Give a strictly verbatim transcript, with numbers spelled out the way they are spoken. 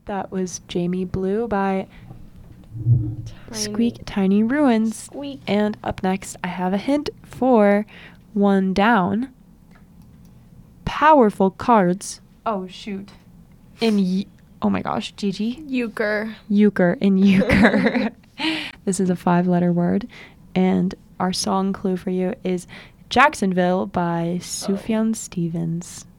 That was Jamie Blue by Tiny. Squeak Tiny Ruins. Squeak. And up next, I have a hint for One Down. Powerful cards. Oh, shoot. In, y- oh my gosh, Gigi. Euchre. Euchre, in euchre. This is a five-letter word. And our song clue for you is Jacksonville by Sufjan Stevens.